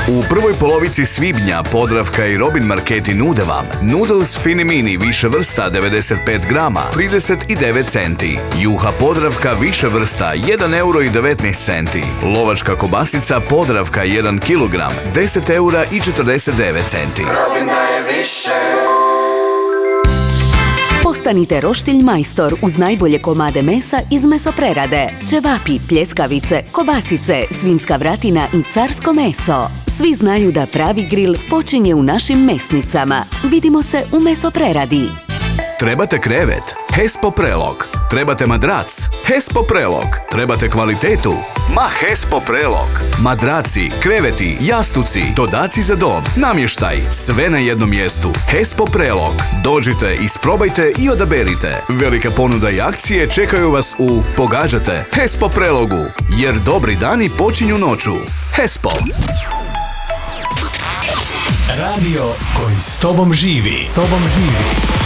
U prvoj polovici svibnja Podravka i Robin marketi nude vam Noodles Fini Mini više vrsta 95 grama 39 centi, juha Podravka više vrsta 1 euro i 19 centi, lovačka kobasica Podravka 1 kilogram 10 eura i 49 centi. Robin daje više. Postanite roštilj majstor uz najbolje komade mesa iz mesoprerade. Ćevapi, pljeskavice, kobasice, svinjska vratina i carsko meso. Svi znaju da pravi grill počinje u našim mesnicama. Vidimo se u mesopreradi. Trebate krevet? Hespo Prelog. Trebate madrac? Hespo Prelog. Trebate kvalitetu? Ma Hespo Prelog. Madraci, kreveti, jastuci, dodaci za dom, namještaj, sve na jednom mjestu. Hespo Prelog. Dođite, isprobajte i odaberite. Velika ponuda i akcije čekaju vas u Pogađate Hespo Prelogu, jer dobri dani počinju noću. Hespo. Radio koji s tobom živi.